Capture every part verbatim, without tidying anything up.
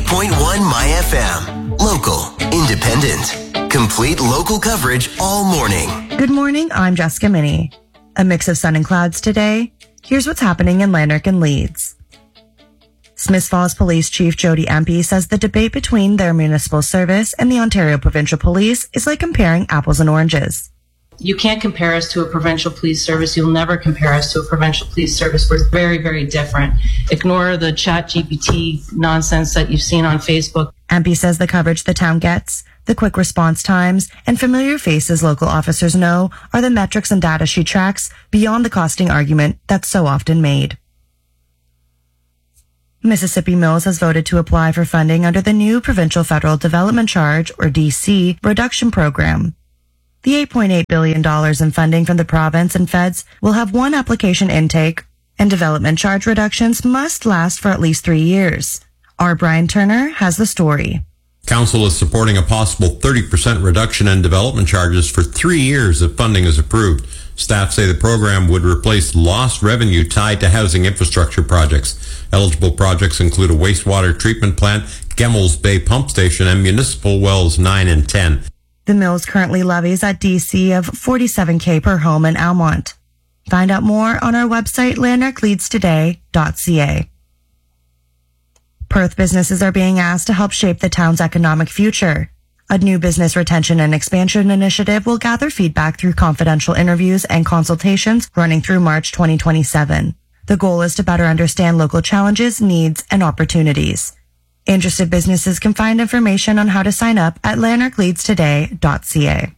point one My F M. Local, independent, complete local coverage all morning. Good morning, I'm Jessica Minnie. A mix of sun and clouds today. Here's what's happening in Lanark and Leeds. Smiths Falls Police Chief Jody Empey says the debate between their municipal service and the Ontario Provincial Police is like comparing apples and oranges. You can't compare us to a provincial police service. You'll never compare us to a provincial police service. We're very, very different. Ignore the chat G P T nonsense that you've seen on Facebook. Empey says the coverage the town gets, the quick response times, and familiar faces local officers know are the metrics and data she tracks beyond the costing argument that's so often made. Mississippi Mills has voted to apply for funding under the new Provincial Federal Development Charge, or D C, reduction program. The eight point eight billion dollars in funding from the province and feds will have one application intake, and development charge reductions must last for at least three years. Our Brian Turner has the story. Council is supporting a possible thirty percent reduction in development charges for three years if funding is approved. Staff say the program would replace lost revenue tied to housing infrastructure projects. Eligible projects include a wastewater treatment plant, Gemmels Bay Pump Station, and municipal wells nine and ten. The Mills currently levies a D C of forty-seven thousand per home in Almont. Find out more on our website, lanark leeds today dot c a. Perth businesses are being asked to help shape the town's economic future. A new business retention and expansion initiative will gather feedback through confidential interviews and consultations running through March twenty twenty-seven. The goal is to better understand local challenges, needs, and opportunities. Interested businesses can find information on how to sign up at lanark leeds today dot c a.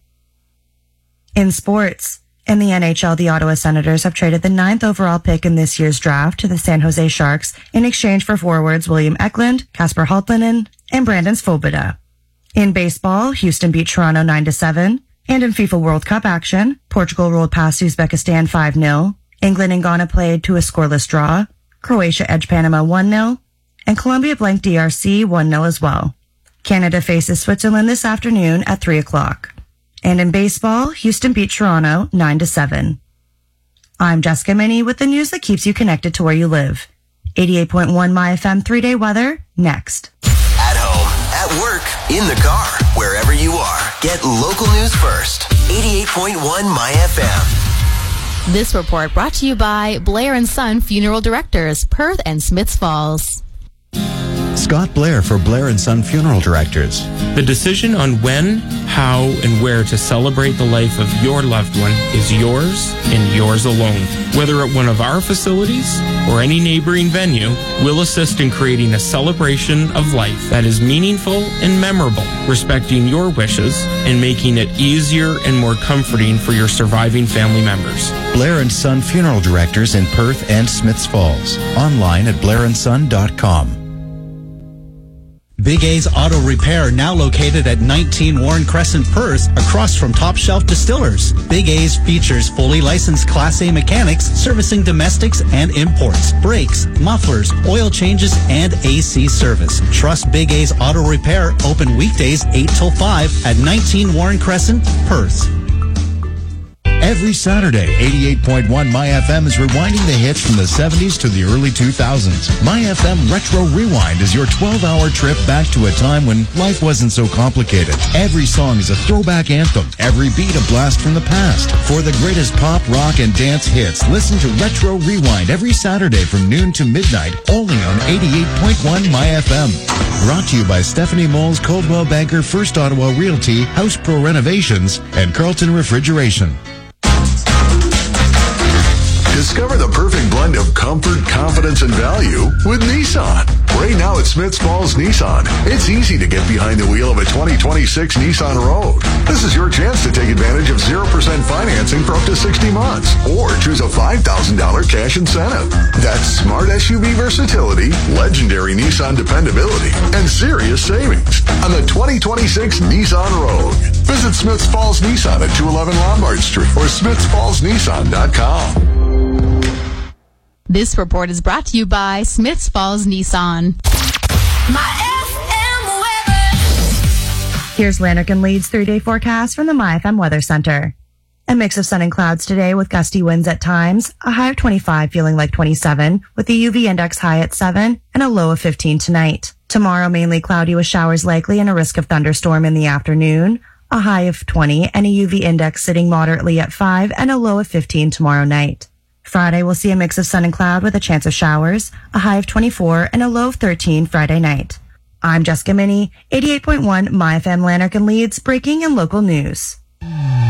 In sports, in the N H L, the Ottawa Senators have traded the ninth overall pick in this year's draft to the San Jose Sharks in exchange for forwards William Eklund, Kasper Halttunen, and Brandon Svoboda. In baseball, Houston beat Toronto nine to seven, and in FIFA World Cup action, Portugal rolled past Uzbekistan five nil, England and Ghana played to a scoreless draw, Croatia edged Panama one nil, and Colombia blanked D R C one nil as well. Canada faces Switzerland this afternoon at three o'clock. And in baseball, Houston beat Toronto nine to seven. I'm Jessica Minnie with the news that keeps you connected to where you live. eighty-eight point one My F M three-day weather, next. At home, at work, in the car, wherever you are, get local news first. eighty-eight point one My F M. This report brought to you by Blair and Son Funeral Directors, Perth and Smiths Falls. Scott Blair for Blair and Son Funeral Directors. The decision on when, how, and where to celebrate the life of your loved one is yours and yours alone. Whether at one of our facilities or any neighboring venue, we'll assist in creating a celebration of life that is meaningful and memorable, respecting your wishes and making it easier and more comforting for your surviving family members. Blair and Son Funeral Directors in Perth and Smiths Falls. Online at blair and son dot com. Big A's Auto Repair, now located at nineteen Warren Crescent, Perth, across from Top Shelf Distillers. Big A's features fully licensed Class A mechanics servicing domestics and imports, brakes, mufflers, oil changes, and A C service. Trust Big A's Auto Repair, open weekdays eight till five at nineteen Warren Crescent, Perth. Every Saturday, eighty-eight point one My F M is rewinding the hits from the seventies to the early two thousands. My F M Retro Rewind is your twelve-hour trip back to a time when life wasn't so complicated. Every song is a throwback anthem, every beat a blast from the past. For the greatest pop, rock, and dance hits, listen to Retro Rewind every Saturday from noon to midnight, only on eighty-eight point one My F M. Brought to you by Stephanie Moles, Coldwell Banker, First Ottawa Realty, House Pro Renovations, and Carlton Refrigeration. Discover the perfect blend of comfort, confidence, and value with Nissan. Right now at Smiths Falls Nissan, it's easy to get behind the wheel of a twenty twenty-six Nissan Rogue. This is your chance to take advantage of zero percent financing for up to sixty months, or choose a five thousand dollars cash incentive. That's smart S U V versatility, legendary Nissan dependability, and serious savings on the twenty twenty-six Nissan Rogue. Visit Smiths Falls Nissan at two eleven Lombard Street or smiths falls nissan dot com. This report is brought to you by Smiths Falls Nissan. My F M weather. Here's Lanark and Leeds three-day forecast from the My F M Weather Center. A mix of sun and clouds today with gusty winds at times, a high of twenty-five feeling like twenty-seven, with the U V index high at seven and a low of fifteen tonight. Tomorrow mainly cloudy with showers likely and a risk of thunderstorm in the afternoon, a high of twenty and a U V index sitting moderately at five and a low of fifteen tomorrow night. Friday we'll see a mix of sun and cloud with a chance of showers, a high of twenty-four and a low of thirteen Friday night. I'm Jessica Minnie, eighty-eight point one My F M Lanark and Leeds, breaking and local news.